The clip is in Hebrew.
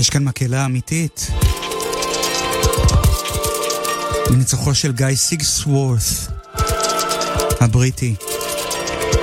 יש כאן מקהלה אמיתית מניצוחו של גיא סיגסוורת' הבריטי.